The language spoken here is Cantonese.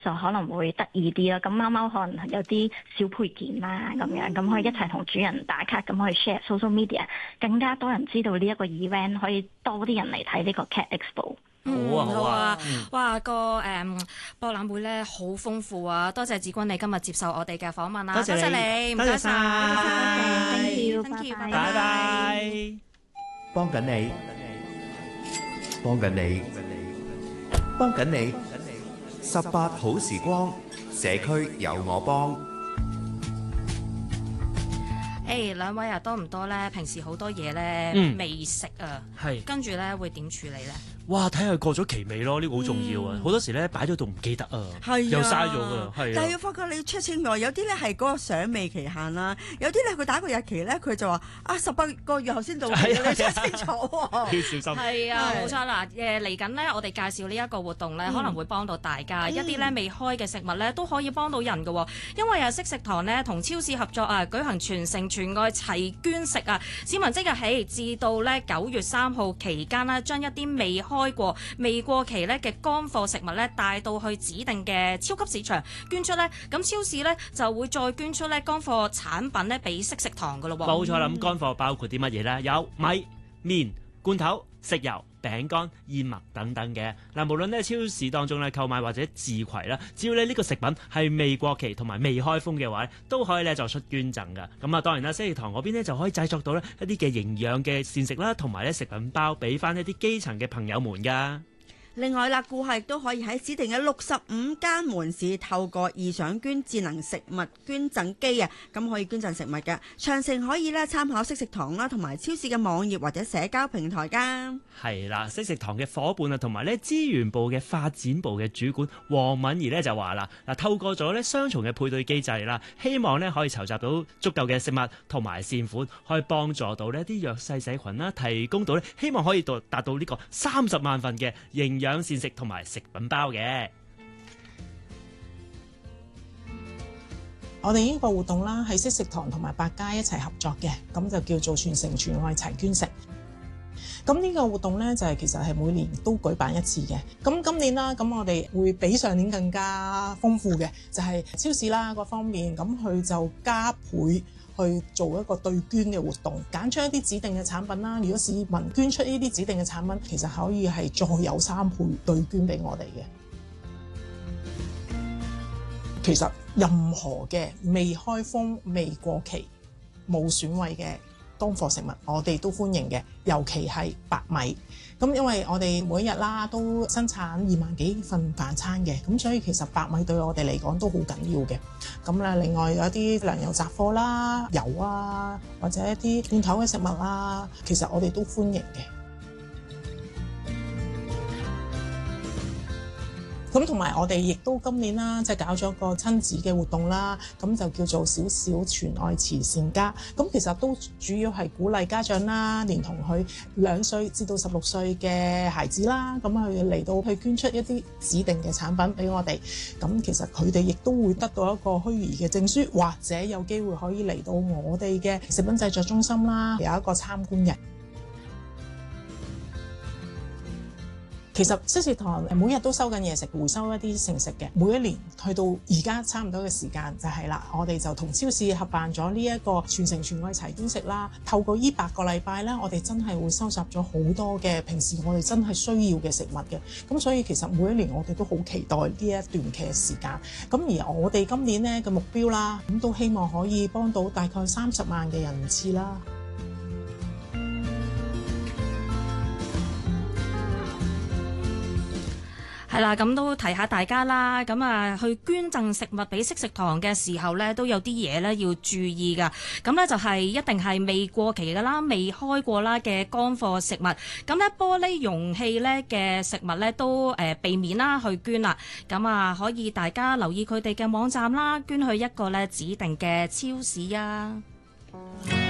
就可能會得意啲啦。咁貓貓可能有啲小配件啦咁樣，咁可以一齊同主人打卡，咁可以 share social media，更加多人知道呢一個 event，可以多啲人嚟睇呢個 Cat Expo。 好啊好啊， 哇個博覽會咧好豐富啊！多謝芷君你今日接受我哋嘅訪問啦，多謝你，唔該晒 ，thank you， 拜拜。 幫緊你，幫緊你，幫緊你，18好時光，社區有我幫。 兩位啊，多唔多咧？平時好多嘢咧未食啊，跟住咧會點處理咧？ 哇！睇下過咗期未咯，呢個好重要啊！好多時咧擺咗度唔記得啊，又嘥咗㗎，係啊。 但係要發覺你要 check 清楚，有啲咧係嗰個賞味期限啦，有啲咧佢打個日期咧，佢就話18個月後先到期，你 check 清楚喎。 要小心。 係啊，冇錯啦。嚟緊咧，我哋介紹呢一個活動咧，可能會幫到大家。一啲咧未開嘅食物咧，都可以幫到人㗎喎。因為惜食堂咧同超市合作啊，舉行全城全愛齊捐食啊！市民即日起至到咧9月3號期間啦，將一啲未開過、未過期咧嘅乾貨食物咧帶到去指定嘅超級市場捐出咧，咁超市咧就會再捐出咧乾貨產品咧俾惜食堂噶咯喎。 冇錯啦，咁乾貨包括啲乜嘢咧？有米、麵、罐頭、食油、餅乾、燕麥等等嘅。嗱，無論咧超市當中咧購買或者自攜啦，只要咧呢個食品係未過期同埋未開封嘅話，都可以咧作出捐贈噶。咁啊，當然啦，惜食堂嗰邊咧就可以製作到咧一啲嘅營養嘅膳食啦，同埋咧食品包俾翻一啲基層嘅朋友們噶。 另外啦，顧客亦都可以喺指定嘅65間門市透過異想捐智能食物捐贈機啊，咁可以捐贈食物嘅。詳情可以咧參考惜食堂啦，同埋超市嘅網頁或者社交平台噶。 係啦，惜食堂嘅伙伴啊，同埋咧資源部嘅發展部嘅主管黃敏儀咧就話啦，嗱，透過咗咧雙重嘅配對機制啦，希望咧可以籌集到足夠嘅食物同埋善款，可以幫助到呢啲弱勢社群啦，提供到咧希望可以達到呢個30萬份嘅營養膳食同埋食品包嘅。 我哋呢個活動啦，係惜食堂同埋百佳一齊合作嘅，咁就叫做全城全愛齊捐食。咁呢個活動呢，就係其實係每年都舉辦一次嘅。咁今年啦，咁我哋會比上年更加豐富嘅，就係超市啦嗰方面，咁佢就加倍去做一個對捐嘅活動，揀出一啲指定嘅產品啦。如果市民捐出呢啲指定嘅產品，其實可以係再有3倍對捐俾我哋嘅。其實任何嘅未開封、未過期、冇損毀嘅乾貨食物，我哋都歡迎嘅，尤其係白米。咁因為我哋每一日啦都生產2萬幾份飯餐嘅，咁所以其實白米對我哋嚟講都好緊要嘅。咁咧，另外有啲糧油雜貨啦、油啊，或者一啲罐頭嘅食物啦，其實我哋都歡迎嘅。咁同埋我哋亦都今年啦，即係搞咗個親子嘅活動啦，咁就叫做小小全愛慈善家。咁其實都主要係鼓勵家長啦，連同佢2歲至到16歲嘅孩子啦，咁佢嚟到去捐出一啲指定嘅產品俾我哋。咁其實佢哋亦都會得到一個虛擬嘅證書，或者有機會可以嚟到我哋嘅食品製作中心啦，有一個參觀日。其實惜食堂每日都收緊嘢食，回收一啲剩食嘅。每一年去到而家差唔多嘅時間就係啦，我哋就同超市合辦咗呢一個全城全愛齊捐食啦。透過呢8個禮拜咧，我哋真係會收集咗好多嘅平時我哋真係需要嘅食物嘅。咁所以其實每一年我哋都好期待呢一段嘅時間。咁而我哋今年咧嘅目標啦，咁都希望可以幫到大概30萬嘅人次啦。 係啦，咁都提下大家啦。咁啊，去捐贈食物俾惜食堂嘅時候呢，都有啲嘢呢要注意㗎。咁呢就係一定係未過期㗎啦、未開過啦嘅乾貨食物。咁呢玻璃容器呢嘅食物呢都避免啦去捐啦。咁啊，可以大家留意佢哋嘅網站啦，捐去一個呢指定嘅超市啊。